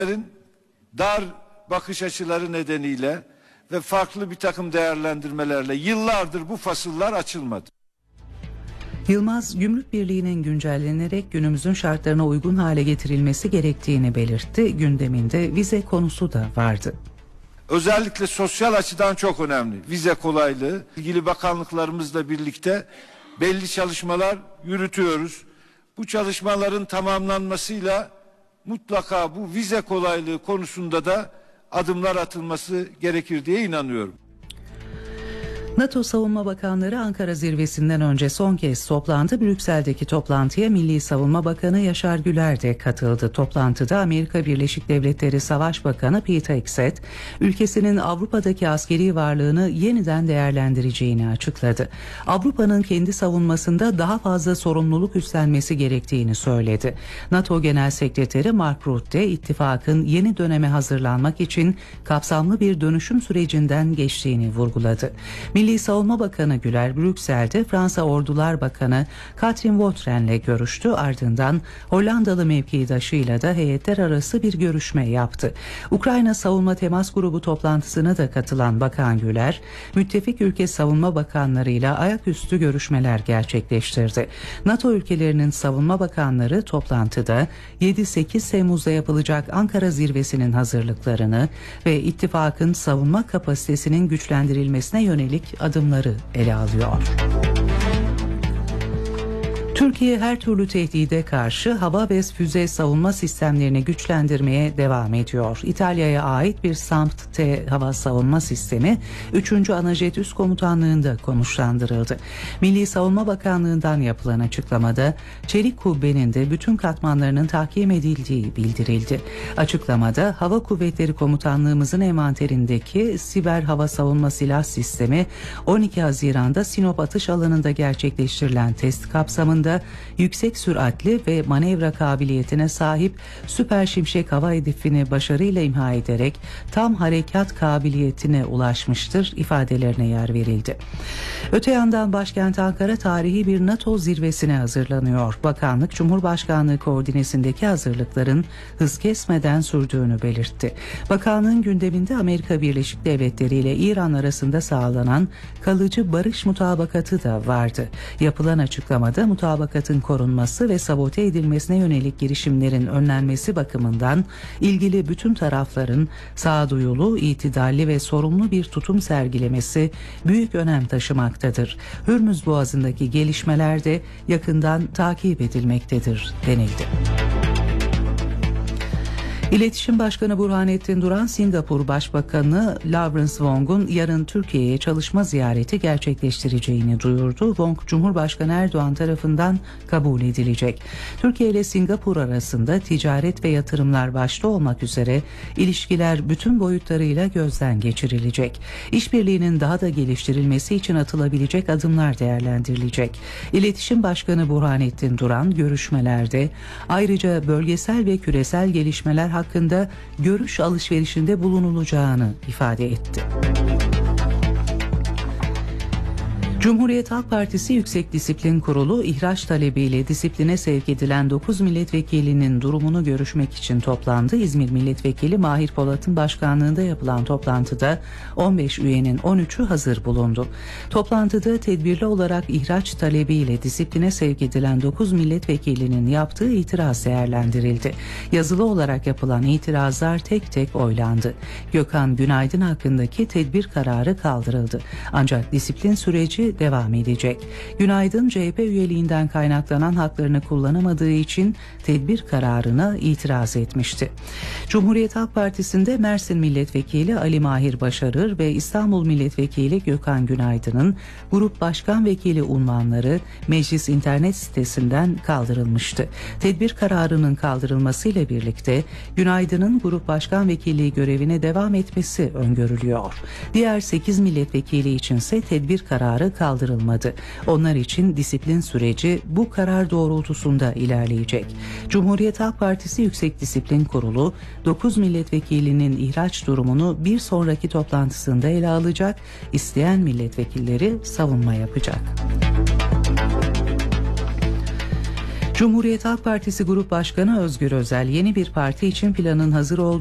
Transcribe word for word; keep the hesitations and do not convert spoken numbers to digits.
dar bakış açıları nedeniyle ve farklı bir takım değerlendirmelerle yıllardır bu fasıllar açılmadı. Yılmaz, Gümrük Birliği'nin güncellenerek günümüzün şartlarına uygun hale getirilmesi gerektiğini belirtti. Gündeminde vize konusu da vardı. Özellikle sosyal açıdan çok önemli. Vize kolaylığı. İlgili bakanlıklarımızla birlikte belli çalışmalar yürütüyoruz. Bu çalışmaların tamamlanmasıyla mutlaka bu vize kolaylığı konusunda da adımlar atılması gerekir diye inanıyorum. NATO Savunma Bakanları Ankara zirvesinden önce son kez toplandı. Brüksel'deki toplantıya Milli Savunma Bakanı Yaşar Güler de katıldı. Toplantıda Amerika Birleşik Devletleri Savaş Bakanı Pete Hegseth, ülkesinin Avrupa'daki askeri varlığını yeniden değerlendireceğini açıkladı. Avrupa'nın kendi savunmasında daha fazla sorumluluk üstlenmesi gerektiğini söyledi. NATO Genel Sekreteri Mark Rutte, ittifakın yeni döneme hazırlanmak için kapsamlı bir dönüşüm sürecinden geçtiğini vurguladı. Milli Savunma Bakanı Güler, Brüksel'de Fransa Ordular Bakanı Katrin Vautren'le görüştü. Ardından Hollandalı mevkidaşıyla da heyetler arası bir görüşme yaptı. Ukrayna Savunma Temas Grubu toplantısına da katılan Bakan Güler, müttefik ülke savunma bakanlarıyla ayaküstü görüşmeler gerçekleştirdi. NATO ülkelerinin savunma bakanları toplantıda yedi sekiz Temmuz'da yapılacak Ankara zirvesinin hazırlıklarını ve ittifakın savunma kapasitesinin güçlendirilmesine yönelik adımları ele alıyor. Türkiye her türlü tehdide karşı hava ve füze savunma sistemlerini güçlendirmeye devam ediyor. İtalya'ya ait bir SAMP-T hava savunma sistemi üçüncü Anajet Üst Komutanlığı'nda konuşlandırıldı. Milli Savunma Bakanlığı'ndan yapılan açıklamada çelik kubbenin de bütün katmanlarının tahkim edildiği bildirildi. Açıklamada Hava Kuvvetleri Komutanlığımızın envanterindeki Siber Hava Savunma Silah Sistemi on iki Haziran'da Sinop atış alanında gerçekleştirilen test kapsamında yüksek süratli ve manevra kabiliyetine sahip Süper Şimşek hava hedefini başarıyla imha ederek tam harekat kabiliyetine ulaşmıştır ifadelerine yer verildi. Öte yandan başkent Ankara tarihi bir NATO zirvesine hazırlanıyor. Bakanlık Cumhurbaşkanlığı koordinesindeki hazırlıkların hız kesmeden sürdüğünü belirtti. Bakanlığın gündeminde Amerika Birleşik Devletleri ile İran arasında sağlanan kalıcı barış mutabakatı da vardı. Yapılan açıklamada mutabakatın korunması ve sabote edilmesine yönelik girişimlerin önlenmesi bakımından ilgili bütün tarafların sağduyulu, itidalli ve sorumlu bir tutum sergilemesi büyük önem taşımaktadır. Hürmüz Boğazı'ndaki gelişmeler de yakından takip edilmektedir denildi. İletişim Başkanı Burhanettin Duran, Singapur Başbakanı Lawrence Wong'un yarın Türkiye'ye çalışma ziyareti gerçekleştireceğini duyurdu. Wong, Cumhurbaşkanı Erdoğan tarafından kabul edilecek. Türkiye ile Singapur arasında ticaret ve yatırımlar başta olmak üzere ilişkiler bütün boyutlarıyla gözden geçirilecek. İşbirliğinin daha da geliştirilmesi için atılabilecek adımlar değerlendirilecek. İletişim Başkanı Burhanettin Duran, görüşmelerde ayrıca bölgesel ve küresel gelişmeler hakkında görüş alışverişinde bulunulacağını ifade etti. Cumhuriyet Halk Partisi Yüksek Disiplin Kurulu, ihraç talebiyle disipline sevk edilen dokuz milletvekilinin durumunu görüşmek için toplandı. İzmir Milletvekili Mahir Polat'ın başkanlığında yapılan toplantıda on beş üyenin on üçü hazır bulundu. Toplantıda tedbirli olarak ihraç talebiyle disipline sevk edilen dokuz milletvekilinin yaptığı itiraz değerlendirildi. Yazılı olarak yapılan itirazlar tek tek oylandı. Gökhan Günaydın hakkındaki tedbir kararı kaldırıldı. Ancak disiplin süreci devam edecek. Günaydın, C H P üyeliğinden kaynaklanan haklarını kullanamadığı için tedbir kararına itiraz etmişti. Cumhuriyet Halk Partisi'nde Mersin Milletvekili Ali Mahir Başarır ve İstanbul Milletvekili Gökhan Günaydın'ın grup başkan vekili unvanları meclis internet sitesinden kaldırılmıştı. Tedbir kararının kaldırılmasıyla birlikte Günaydın'ın grup başkan vekilliği görevine devam etmesi öngörülüyor. Diğer sekiz milletvekili içinse tedbir kararı kaldırılmadı. Onlar için disiplin süreci bu karar doğrultusunda ilerleyecek. Cumhuriyet Halk Partisi Yüksek Disiplin Kurulu dokuz milletvekilinin ihraç durumunu bir sonraki toplantısında ele alacak, isteyen milletvekilleri savunma yapacak. Cumhuriyet Halk Partisi Grup Başkanı Özgür Özel, yeni bir parti için planın hazır olduğunu